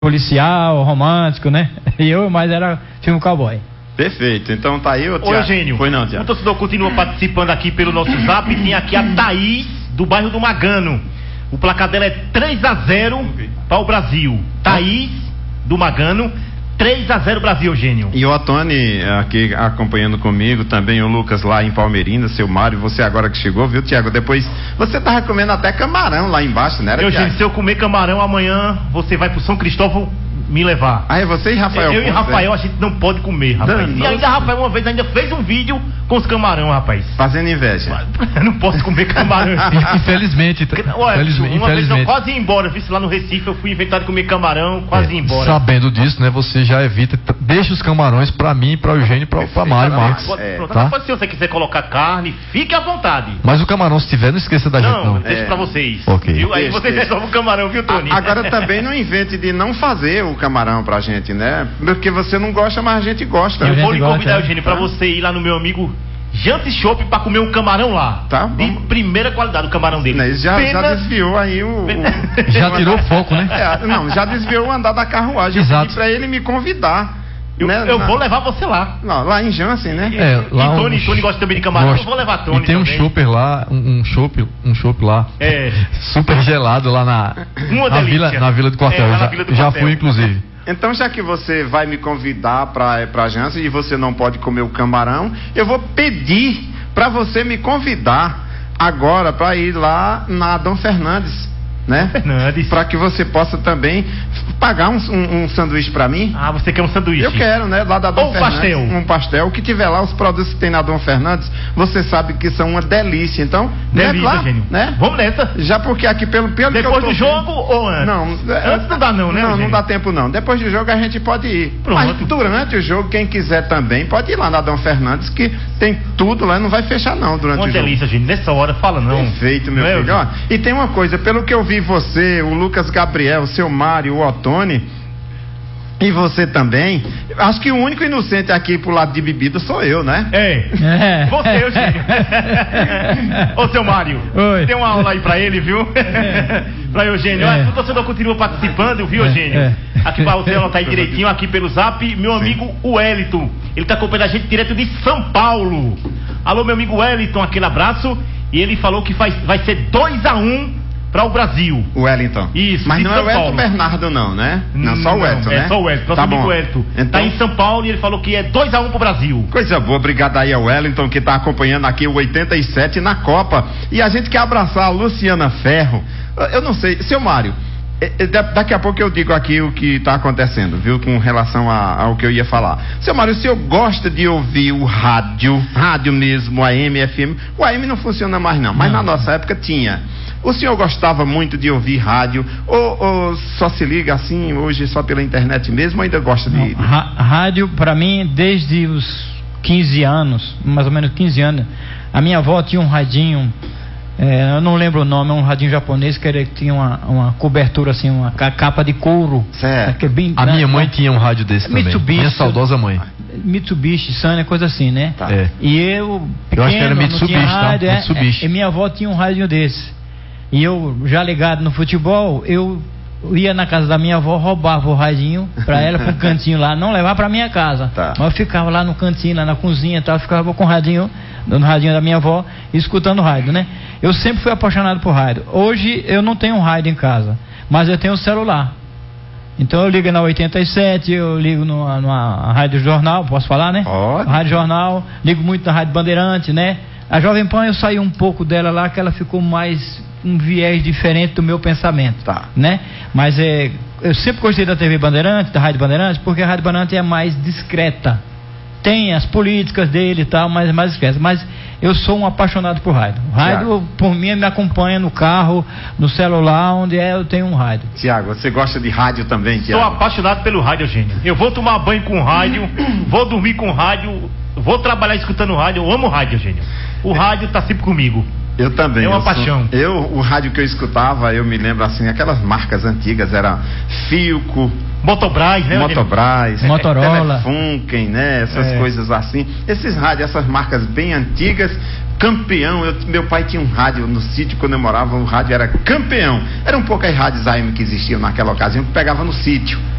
policial, romântico, né? E eu, mas era filme cowboy. Perfeito, então tá aí o Tiago. Ô, Eugênio, foi não, Tiago. o torcedor continua participando aqui pelo nosso zap. Tem aqui a Thaís, do bairro do Magano. O placar dela é 3-0 para o Brasil. Thaís, do Magano, 3-0 Brasil, Eugênio. E o Otoni aqui acompanhando comigo, também o Lucas lá em Palmeirinda, seu Mário, você agora que chegou, viu, Tiago? Depois, você tava comendo até camarão lá embaixo, né? Eugênio, se eu comer camarão amanhã, você vai pro São Cristóvão me levar. Ah, é você e Rafael? Eu e Rafael, a gente não pode comer, rapaz. E ainda Rafael uma vez ainda fez um vídeo com os camarão, rapaz. Fazendo inveja. Eu não posso comer camarão. Infelizmente. Uma vez eu quase ia embora, vi lá no Recife, eu fui inventar de comer camarão, quase ia embora. Sabendo disso, né, você já evita, deixa os camarões pra mim, pra Eugênio, pra Mário Marques. Tá? Se você quiser colocar carne, fique à vontade. Mas o camarão, se tiver, não esqueça da gente, não. Deixa pra vocês. Ok. Viu? Aí vocês resolvem o camarão, viu, Tony? Agora também não invente de não fazer o camarão pra gente, né? Porque você não gosta, mas a gente gosta. Eu vou lhe convidar, Eugênio, pra você ir lá no meu amigo Jante Chopp pra comer um camarão lá. Tá. De primeira qualidade o camarão dele. Já desviou aí o já tirou o foco, né? Já desviou o andar da carruagem. Exato. Eu pedi pra ele me convidar. Eu vou levar você lá. Não, lá em Jansen, né? Lá Tony gosta também de camarão. Eu vou levar Tony. E tem um chopp lá, um chopp lá. Super gelado lá na Vila do Quartel. Já fui, inclusive. Então, já que você vai me convidar pra Jansen e você não pode comer o camarão, eu vou pedir pra você me convidar agora pra ir lá na Dom Fernandes, né? Para que você possa também pagar um sanduíche para mim. Ah, você quer um sanduíche? Eu quero, né? Lá da Dom Ou Fernandes. pastel. Um pastel. O que tiver lá, os produtos que tem na Dom Fernandes, você sabe que são uma delícia. Então, delícia, lá, Gênio. Né? Vamos nessa. Já porque aqui pelo depois que eu tô do jogo ou antes? Não, antes não dá não, né? Não dá tempo não. Depois do jogo a gente pode ir. Pronto. Mas durante o jogo, quem quiser também pode ir lá na Dom Fernandes, que tem tudo lá, não vai fechar não durante o jogo. Uma delícia, gente. Nessa hora, fala não. Perfeito, meu filho. Ó, e tem uma coisa, pelo que eu vi você, o Lucas Gabriel, o seu Mário, o Otoni, e você também, acho que o único inocente aqui pro lado de bebida sou eu, né? Você, Eugênio. Ô, seu Mário, tem uma aula aí pra ele, viu? Pra Eugênio. O torcedor continua participando, viu, Eugênio? Aqui pra você anotar aí direitinho, aqui pelo zap, meu amigo Wellington. Ele tá acompanhando a gente direto de São Paulo. Alô, meu amigo Wellington, aquele abraço. E ele falou que vai ser 2-1 para o Brasil. O Wellington. Isso. Mas não é o Wellington Bernardo, não, né? Não, só o Wellington, né? É só o Wellington. Nosso amigo Wellington. Então... Tá em São Paulo e ele falou que é 2-1 pro Brasil. Coisa boa, obrigado aí ao Wellington que tá acompanhando aqui o 87 na Copa. E a gente quer abraçar a Luciana Ferro. Eu não sei, seu Mário, daqui a pouco eu digo aqui o que tá acontecendo, viu? Com relação ao que eu ia falar. Seu Mário, o senhor gosta de ouvir o rádio mesmo, AM, FM? O AM não funciona mais não, mas na nossa época tinha. O senhor gostava muito de ouvir rádio ou só se liga assim hoje só pela internet mesmo ou ainda gosta de... Rádio para mim desde os 15 anos, mais ou menos 15 anos. A minha avó tinha um radinho, eu não lembro o nome, é um radinho japonês que tinha uma cobertura assim, uma capa de couro. Certo. A minha mãe tinha um rádio desse também. Minha saudosa mãe. Mitsubishi, Sony, coisa assim, né? Tá. E eu pequeno, acho que era Mitsubishi, rádio, Mitsubishi. E minha avó tinha um rádio desse. E eu, já ligado no futebol, eu ia na casa da minha avó, roubava o radinho pra ela, pra um cantinho lá, não levar pra minha casa. Tá. Mas eu ficava lá no cantinho, lá na cozinha e tal, ficava com o radinho, no radinho da minha avó, escutando o rádio, né? Eu sempre fui apaixonado por rádio. Hoje eu não tenho um rádio em casa, mas eu tenho um celular. Então eu ligo na 87, eu ligo numa Rádio Jornal, posso falar, né? Pode. Rádio Jornal, ligo muito na Rádio Bandeirante, né? A Jovem Pan eu saí um pouco dela lá, que ela ficou mais um viés diferente do meu pensamento, tá, né? Mas eu sempre gostei da TV Bandeirante, da Rádio Bandeirante, porque a Rádio Bandeirante é mais discreta. Tem as políticas dele e tal, mas é mais discreta. Mas eu sou um apaixonado por rádio. Rádio, por mim, me acompanha no carro, no celular, onde eu tenho um rádio. Tiago, você gosta de rádio também, Tiago? Sou apaixonado pelo rádio, Eugênio. Eu vou tomar banho com rádio, vou dormir com rádio, vou trabalhar escutando rádio. Eu amo rádio, Eugênio. O rádio tá sempre comigo. Eu também. É uma paixão. O rádio que eu escutava, eu me lembro assim, aquelas marcas antigas, era Philco, Motobras, né? Motobras, Motorola, Telefunken, né? Essas coisas assim. Esses rádios, essas marcas bem antigas. Campeão, meu pai tinha um rádio no sítio quando eu morava, o rádio era Campeão. Eram poucas rádios AM que existiam naquela ocasião que pegava no sítio.